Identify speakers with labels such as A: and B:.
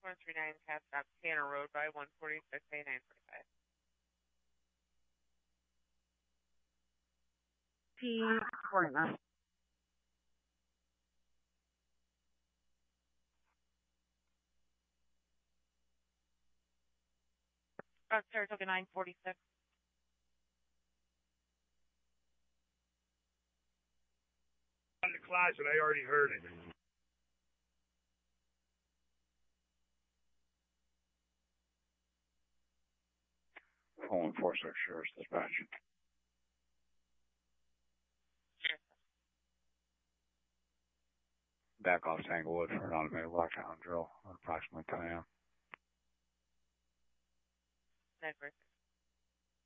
A: 139 Cat Stop Tanner Road by 146 A 945.
B: P49.
A: Saratoga 946.
C: On the closet, I already heard it.
D: Phone 46 Sheriff's Dispatch.
A: Yes.
D: Back off Tanglewood for an automated lockdown drill at approximately 10 a.m.
A: 946.